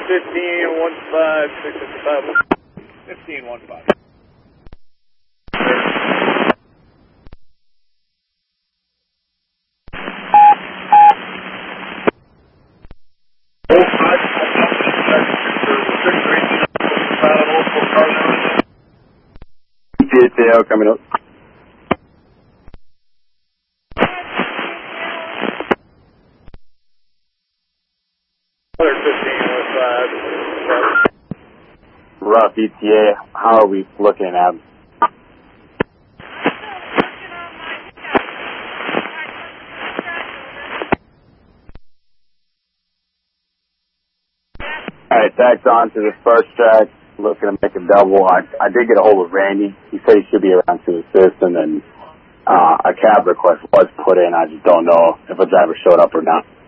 1515, 1515. Detail coming up. Rough ETA, how are we looking at? Alright, tagged on to the first track, looking to make a double. I did get a hold of Randy. He said he should be around to assist, and then a cab request was put in. I just don't know if a driver showed up or not.